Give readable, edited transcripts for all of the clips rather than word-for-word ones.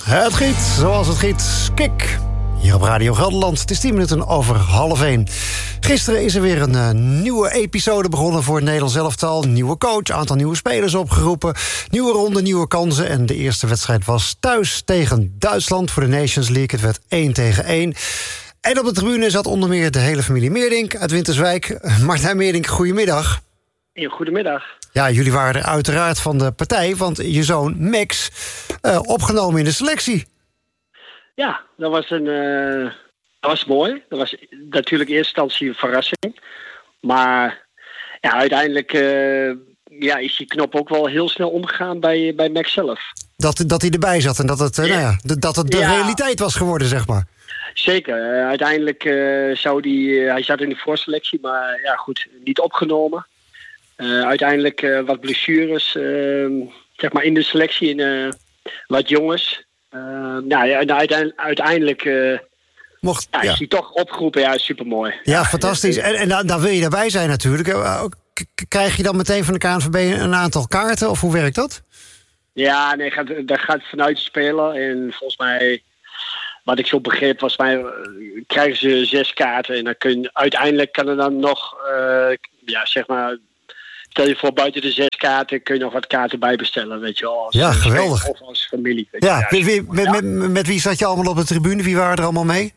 Het giet zoals het giet. Kik. Hier op Radio Gelderland. Het is 10 minuten over 12:30. Gisteren is er weer een nieuwe episode begonnen voor het Nederlands elftal. Nieuwe coach, aantal nieuwe spelers opgeroepen. Nieuwe ronde, nieuwe kansen. En de eerste wedstrijd was thuis tegen Duitsland voor de Nations League. Het werd 1-1. En op de tribune zat onder meer de hele familie Meerdink uit Winterswijk. Martijn Meerdink, goedemiddag. Goedemiddag. Ja, jullie waren er uiteraard van de partij, want je zoon Max opgenomen in de selectie. Ja, dat was mooi. Dat was natuurlijk in eerste instantie een verrassing. Maar ja, uiteindelijk is die knop ook wel heel snel omgegaan bij Max zelf. Dat hij erbij zat en dat het, dat het de realiteit was geworden, zeg maar. Zeker. Uiteindelijk hij zat in de voorselectie, maar ja goed, niet opgenomen. Uiteindelijk wat blessures, zeg maar in de selectie, wat jongens. Uiteindelijk is hij toch opgeroepen. Ja, supermooi. Ja, fantastisch. En dan wil je daarbij zijn natuurlijk. Krijg je dan meteen van de KNVB een aantal kaarten? Of hoe werkt dat? Ja, nee, daar gaat vanuit spelen. En volgens mij, wat ik zo begreep, volgens mij krijgen ze 6 kaarten. En dan uiteindelijk kan er dan nog, zeg maar, stel je voor, buiten de 6 kaarten kun je nog wat kaarten bijbestellen, weet je wel. Als geweldig. Of als familie. Weet je. Met wie zat je allemaal op de tribune? Wie waren er allemaal mee?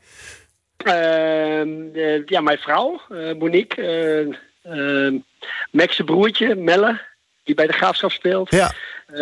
Mijn vrouw, Monique. Max's broertje, Melle, die bij de Graafschap speelt. Ja.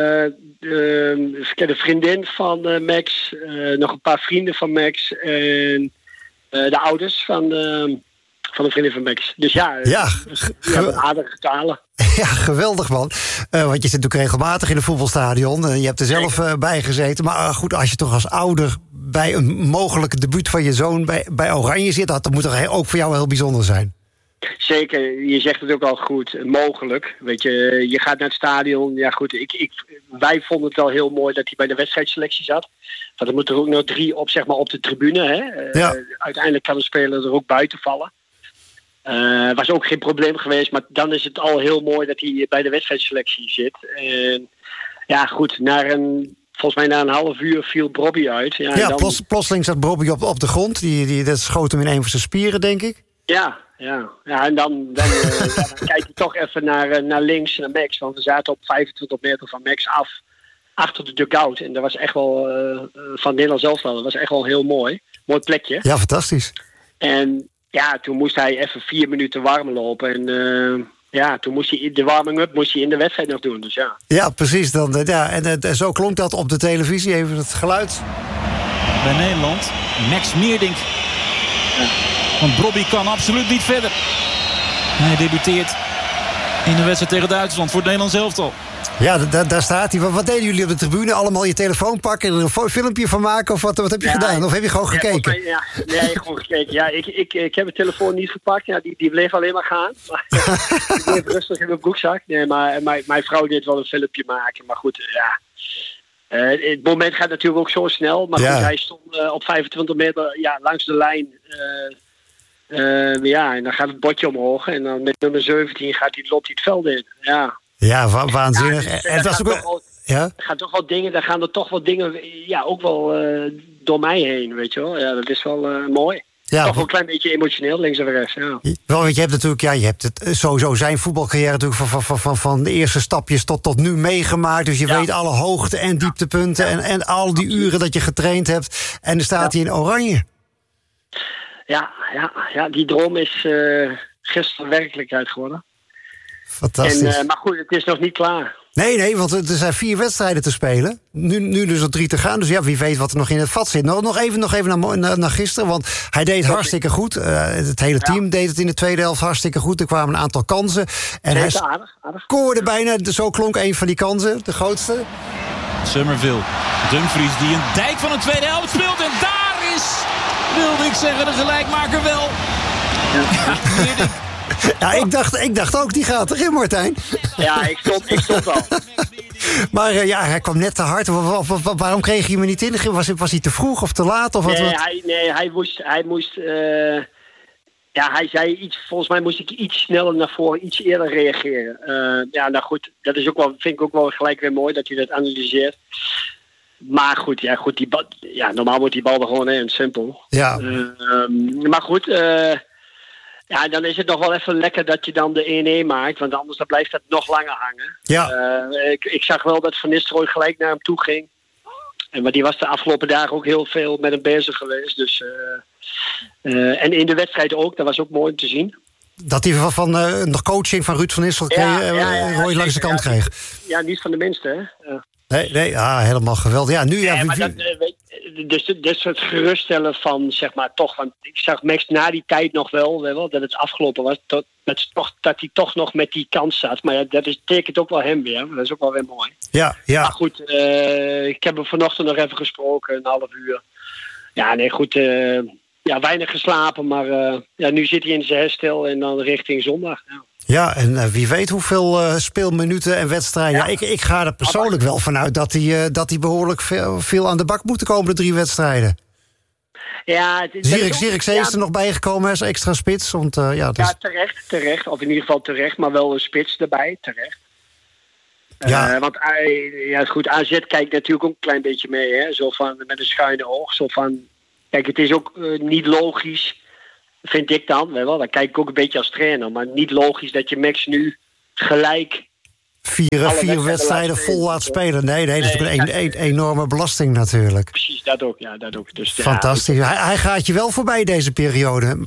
De vriendin van Max. Nog een paar vrienden van Max. En de ouders van de vriendin van Max. Dus aardige talen. Ja, geweldig man. Want je zit natuurlijk regelmatig in een voetbalstadion. Je hebt er zelf bij gezeten. Maar goed, als je toch als ouder bij een mogelijk debuut van je zoon bij Oranje zit, dat moet toch ook voor jou heel bijzonder zijn. Zeker, je zegt het ook al goed, mogelijk. Weet je, je gaat naar het stadion. Ja goed, wij vonden het wel heel mooi dat hij bij de wedstrijdselectie zat. Want er moeten er ook nog 3 op, zeg maar, op de tribune. Hè? Uiteindelijk kan een speler er ook buiten vallen. Was ook geen probleem geweest, maar dan is het al heel mooi dat hij bij de wedstrijdselectie zit. En ja goed, volgens mij na een half uur viel Brobby uit. Plotseling zat Brobby op de grond. Dat schoot hem in een van zijn spieren, denk ik. Ja, en dan kijk je toch even naar links, naar Max. Want we zaten op 25 meter van Max af, achter de dugout. En dat was echt wel, van Nederland zelf wel, dat was echt wel heel mooi. Mooi plekje. Ja, fantastisch. En ja, toen moest hij even 4 minuten warm lopen. En toen moest hij de warming-up in de wedstrijd nog doen. Dus ja. Ja, precies. En zo klonk dat op de televisie, even het geluid. Bij Nederland, Max Meerdink. Ja. Want Brobby kan absoluut niet verder. Hij debuteert in de wedstrijd tegen Duitsland voor het Nederlands elftal. Ja, daar staat hij. Wat deden jullie op de tribune? Allemaal je telefoon pakken en er een filmpje van maken? Of wat heb je gedaan? Of heb je gewoon gekeken? Gewoon gekeken. Ja, ik heb mijn telefoon niet gepakt. Ja, die bleef alleen maar gaan. Ik bleef rustig in mijn broekzak. Nee, maar mijn vrouw deed wel een filmpje maken. Maar goed, ja. Het moment gaat natuurlijk ook zo snel. Maar goed, hij stond op 25 meter langs de lijn. En dan gaat het bordje omhoog. En dan met nummer 17 loopt hij het veld in. Ja, waanzinnig. En dat gaan er toch wel dingen ook wel door mij heen, weet je wel. Ja, dat is wel mooi. Ja, toch wel een klein beetje emotioneel, links en rechts. Ja. Wel, je hebt natuurlijk, je hebt het sowieso zijn voetbalcarrière natuurlijk van de eerste stapjes tot nu meegemaakt. Dus je weet alle hoogte- en dieptepunten en al die uren dat je getraind hebt. En dan staat hij in Oranje. Ja, die droom is gisteren werkelijkheid geworden. Fantastisch. Maar goed, het is nog niet klaar. Nee, want er zijn 4 wedstrijden te spelen. Nu dus nog 3 te gaan. Dus ja, wie weet wat er nog in het vat zit. Nog even naar gisteren, want hij deed hartstikke goed. Het hele team deed het in de tweede helft hartstikke goed. Er kwamen een aantal kansen. En hij scoorde bijna, zo klonk een van die kansen, de grootste. Somerville, Dumfries die een dijk van de tweede helft speelt. En daar is, wilde ik zeggen, de gelijkmaker wel. Ja, ik dacht ook, die gaat erin, Martijn. Ja, ik stond wel. Maar hij kwam net te hard. Waarom kreeg je hem niet in? Was hij te vroeg of te laat? Of hij moest... hij zei iets, volgens mij moest ik iets sneller naar voren, iets eerder reageren. Nou goed, dat is ook wel, vind ik ook wel gelijk weer mooi dat hij dat analyseert. Maar goed, normaal wordt die bal er gewoon in, simpel. Ja. Maar goed, dan is het nog wel even lekker dat je dan de 1-1 maakt. Want anders dan blijft dat nog langer hangen. Ja. Ik zag wel dat Van Nistelrooy gelijk naar hem toe ging. Maar die was de afgelopen dagen ook heel veel met hem bezig geweest. Dus, en in de wedstrijd ook, dat was ook mooi om te zien. Dat hij van nog coaching van Ruud van Nistelrooy Roy langs de kant kreeg. Ja, niet van de minste, hè. Nee, helemaal geweldig. Ja, nu dus het geruststellen van, zeg maar, toch. Want ik zag Max na die tijd nog wel dat het afgelopen was. Dat hij toch nog met die kans zat. Maar dat betekent ook wel hem weer. Dat is ook wel weer mooi. Ja. Maar goed, ik heb hem vanochtend nog even gesproken, een half uur. Ja, nee, goed. Weinig geslapen, maar nu zit hij in zijn herstel en dan richting zondag. Ja, en wie weet hoeveel speelminuten en wedstrijden. Ja, ik ga er persoonlijk wel vanuit dat hij behoorlijk veel aan de bak moet de komende 3 wedstrijden. Ja, Zierikzee is er nog bijgekomen als extra spits. Want, terecht. Of in ieder geval terecht, maar wel een spits erbij, terecht. Want goed, AZ kijkt natuurlijk ook een klein beetje mee, hè? Zo van met een schuine oog. Zo van, kijk, het is ook niet logisch. Vind ik dan, dan kijk ik ook een beetje als trainer. Maar niet logisch dat je Max nu gelijk 4 wedstrijden vol laat spelen. Nee, dat is een enorme belasting natuurlijk. Precies, dat ook. Dus, fantastisch. Hij gaat je wel voorbij deze periode.